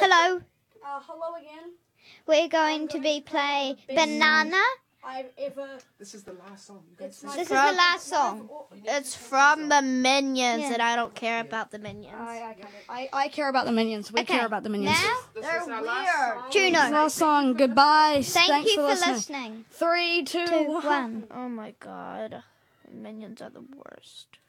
Hello. Hello again. We're going to be play Banana. This is the last song. This is the last song. It's from the Minions, Yeah. and I don't care about the Minions. I care about the Minions. We care about the Minions. Now, They're weird. Juno. Last song. Goodbye. Thank Thanks you for for listening. listening. 3, 2, 2, 1. 1. Oh my god. Minions are the worst.